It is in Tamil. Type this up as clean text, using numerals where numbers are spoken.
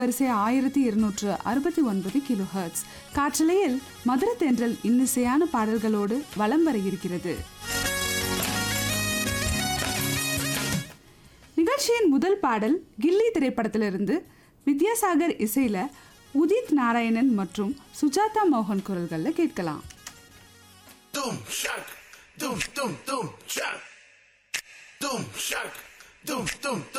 வரிசை 1269 கிலோ ஹெர்ட்ஸ் காற்றலையில் மதுர தென்றல் இன்னிசையான பாடல்களோடு வலம் வர இருக்கிறது. நிகழ்ச்சியின் முதல் பாடல் கில்லி திரைப்படத்திலிருந்து வித்யாசாகர் இசையில உதித் நாராயணன் மற்றும் சுஜாதா மோகன் குரல்கள்ல கேட்கலாம். Dum shak, dum dum dum shak, dum shak, dum dum dum.